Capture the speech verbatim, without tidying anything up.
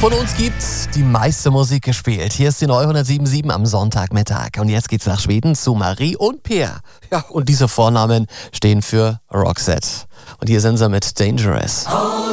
Von uns gibt's die meiste Musik gespielt. Hier ist die neue hundertsieben Komma sieben am Sonntagmittag. Und jetzt geht's nach Schweden zu Marie und Peer. Ja, und diese Vornamen stehen für Roxette. Und hier sind sie mit Dangerous.